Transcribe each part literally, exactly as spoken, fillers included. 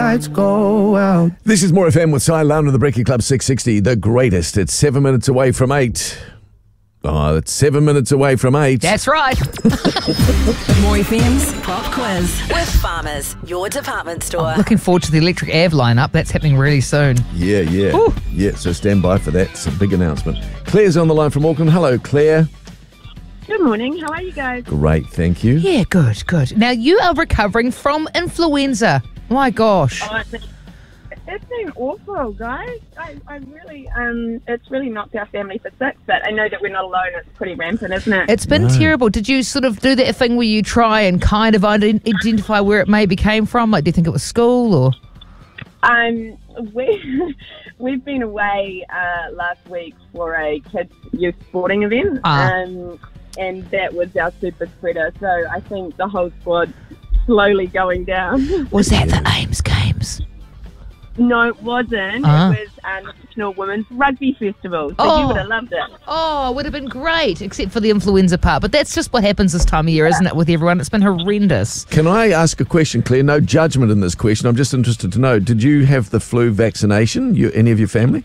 lights go out. This is More F M with Cy Lown of the Breaky Club six sixty, the greatest. It's seven minutes away from eight. Oh, it's seven minutes away from eight. That's right. More F M's Pop Quiz with Farmers, your department store. Looking forward to the Electric Ave lineup. That's happening really soon. Yeah, yeah. Ooh. Yeah, so stand by for that. It's a big announcement. Claire's on the line from Auckland. Hello, Claire. Good morning. How are you guys? Great, thank you. Yeah, good, good. Now, you are recovering from influenza. My gosh. Oh, it's, it's been awful, guys. I, I really, um, it's really knocked our family for six, but I know that we're not alone. It's pretty rampant, isn't it? It's been No. terrible. Did you sort of do that thing where you try and kind of ident- identify where it maybe came from? Like, do you think it was school or? Um, we, we've been away uh, last week for a kids' youth sporting event, Ah. um, and that was our super spreader. So I think the whole squad slowly going down. Was that the Ames Games? No, it wasn't. Ah. It was a National Women's Rugby Festival, so Oh. you would have loved it. Oh, it would have been great, except for the influenza part. But that's just what happens this time of year, isn't it, with everyone? It's been horrendous. Can I ask a question, Claire? No judgment in this question. I'm just interested to know, did you have the flu vaccination, you, any of your family?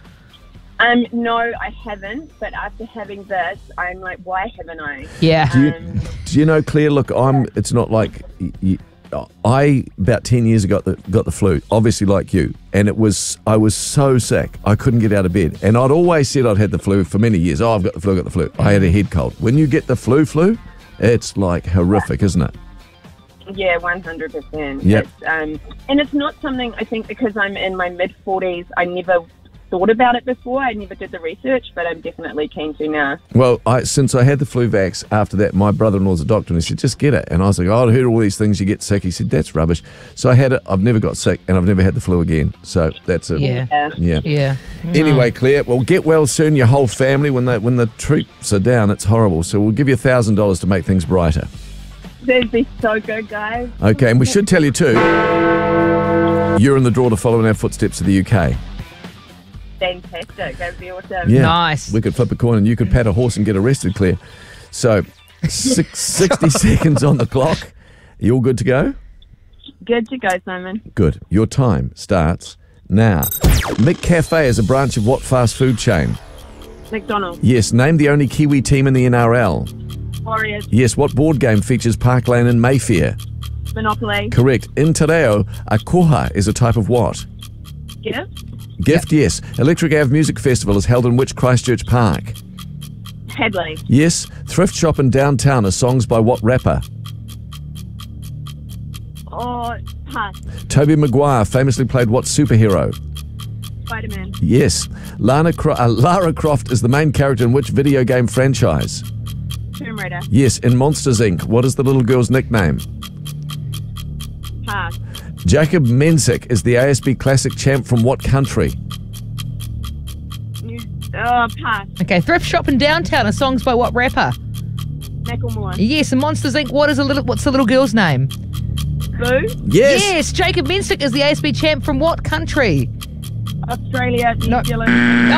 Um, no, I haven't. But after having this, I'm like, why haven't I? Yeah. Do you, Um, do you know, Claire, look, I'm. It's not like... y- y- I, about ten years ago, got the, got the flu, obviously like you, and it was, I was so sick, I couldn't get out of bed. And I'd always said I'd had the flu for many years. Oh, I've got the flu, I've got the flu. I had a head cold. When you get the flu flu, it's like horrific, isn't it? Yeah, one hundred percent. Yep. It's, um, and it's not something, I think, because I'm in my mid-forties, I never thought about it before. I never did the research, but I'm definitely keen to now. Well, I, since I had the flu vax, after that, my brother-in-law's a doctor, and he said, just get it. And I was like, oh, I heard all these things, you get sick. He said, that's rubbish. So I had it, I've never got sick, and I've never had the flu again. So that's it. Yeah. Yeah. Yeah. Yeah. Anyway, Claire, well, get well soon, your whole family. When the, when the troops are down, it's horrible. So we'll give you one thousand dollars to make things brighter. That'd be so good, guys. Okay, and we should tell you too, you're in the draw to follow in our footsteps to the U K. Fantastic. That'd be awesome. Yeah. Nice. We could flip a coin and you could pat a horse and get arrested, Claire. So, six, sixty seconds on the clock. You all good to go? Good to go, Simon. Good. Your time starts now. McCafe is a branch of what fast food chain? McDonald's. Yes. Name the only Kiwi team in the N R L. Warriors. Yes. What board game features Park Lane and Mayfair? Monopoly. Correct. In Te Reo, a koha is a type of what? Gift. Gift, yes. Electric Ave Music Festival is held in which Christchurch park? Hadley. Yes. Thrift shop in downtown are songs by what rapper? Oh, pass. Tobey Maguire famously played what superhero? Spider-Man. Yes. Lana Cro- uh, Lara Croft is the main character in which video game franchise? Tomb Raider. Yes. In Monsters Incorporated, what is the little girl's nickname? Pass. Jacob Mensik is the A S B Classic champ from what country? New- oh, pass. Okay, thrift shop in downtown are songs by what rapper? Macklemore. Yes, and Monsters Incorporated, what is a little, what's the little girl's name? Boo. Yes. Yes, Jacob Mensik is the A S B champ from what country? Australia. New No. Zealand.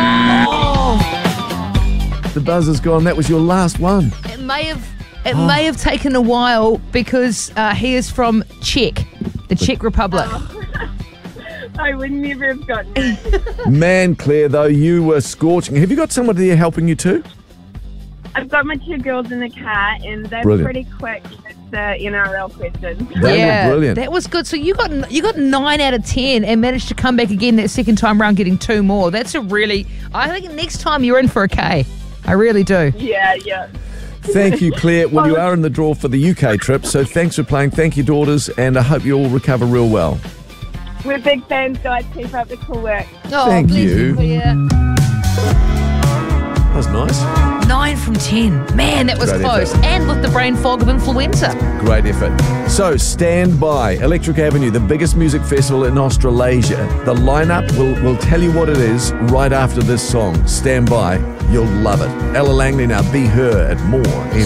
Oh! The buzzer's gone. That was your last one. It may have it may have taken a while because uh, he is from Czech, the Czech Republic. I would never have gotten it. Man, Claire, though, you were scorching. Have you got somebody there helping you too? I've got my two girls in the car, and they're Brilliant. pretty quick with the N R L questions. They yeah, were brilliant. that was good. So you got you got nine out of ten and managed to come back again that second time round, getting two more. That's a really. I think next time you're in for a K. I really do. Yeah, yeah. Thank you, Claire. Well, you are in the draw for the U K trip, so thanks for playing. Thank you, daughters, and I hope you all recover real well. We're big fans, guys. Keep up the cool work. Oh, Thank bless you. Claire. That was nice. Nine from ten. Man, that was Great close. effort. And with the brain fog of influenza. Great effort. So, stand by. Electric Avenue, the biggest music festival in Australasia. The lineup will will tell you what it is right after this song. Stand by. You'll love it. Ella Langley now, Be Her at More.